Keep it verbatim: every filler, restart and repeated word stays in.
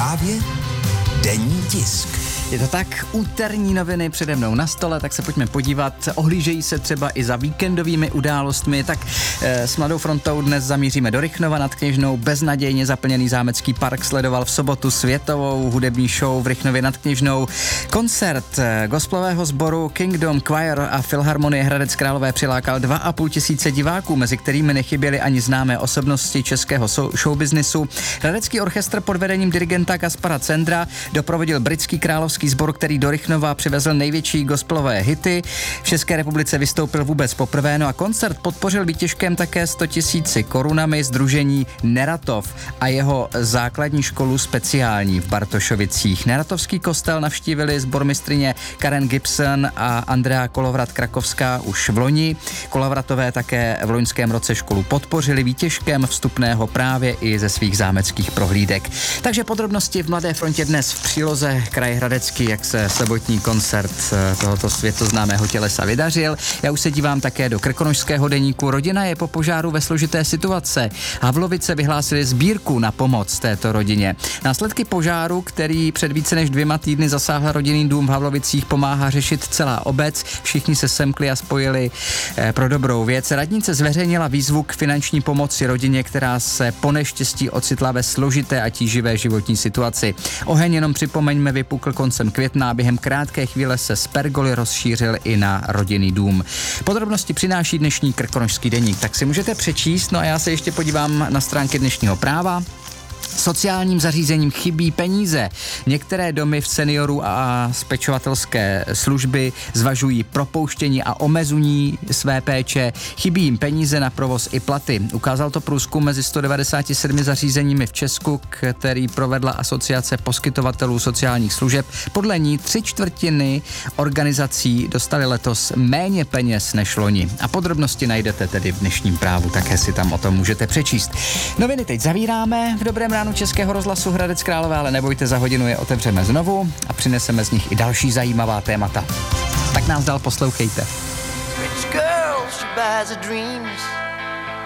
právě denní tisk. Je to tak, úterní noviny přede mnou na stole, tak se pojďme podívat. Ohlížejí se třeba i za víkendovými událostmi, tak e, s Mladou frontou dnes zamíříme do Rychnova nad Kněžnou. Beznadějně zaplněný zámecký park sledoval v sobotu světovou hudební show v Rychnově nad Kněžnou. Koncert e, gospelového sboru Kingdom Choir a Filharmonie Hradec Králové přilákal dva a půl tisíce diváků, mezi kterými nechyběly ani známé osobnosti českého showbiznisu. Hradecký orchestr pod vedením dirigenta Kaspara Cendra doprovodil britský královský sbor, který do Rychnova přivezl největší gospelové hity. V České republice vystoupil vůbec poprvé, no a koncert podpořil výtěžkem také sto tisíci korunami sdružení Neratov a jeho základní školu speciální v Bartošovicích. Neratovský kostel navštívili sbormistryně Karen Gibson a Andrea Kolovrat-Krakovská už v loni. Kolovratové také v loňském roce školu podpořili výtěžkem vstupného právě i ze svých zámeckých prohlídek. Takže podrobnosti v Mladé frontě dnes v příloze. Kraj Hradecký, jak se sobotní koncert tohoto světoznámého tělesa vydařil. Já už se dívám také do krkonošského deníku. Rodina je po požáru ve složité situace. Havlovice vyhlásili sbírku na pomoc této rodině. Následky požáru, který před více než dvěma týdny zasáhl rodinný dům v Havlovicích, pomáhá řešit celá obec. Všichni se semkli a spojili eh, pro dobrou věc. Radnice zveřejnila výzvu k finanční pomoci rodině, která se po neštěstí ocitla ve složité a tíživé životní situaci. Oheň, jenom připomeňme, vypukl koncem května a během krátké chvíle se z pergoly rozšířil i na rodinný dům. Podrobnosti přináší dnešní krkonošský deník, tak si můžete přečíst, no a já se ještě podívám na stránky dnešního Práva. Sociálním zařízením chybí peníze. Některé domy v seniorů a zpečovatelské služby zvažují propouštění a omezení své péče. Chybí jim peníze na provoz i platy. Ukázal to průzkum mezi sto devadesáti sedmi zařízeními v Česku, který provedla Asociace poskytovatelů sociálních služeb. Podle ní tři čtvrtiny organizací dostali letos méně peněz než loni. A podrobnosti najdete tedy v dnešním Právu, také si tam o tom můžete přečíst. Noviny teď zavíráme v Dobrém ránu Českého rozhlasu Hradec Králové, ale nebojte, za hodinu je otevřeme znovu a přineseme z nich i další zajímavá témata. Tak nás dál poslouchejte.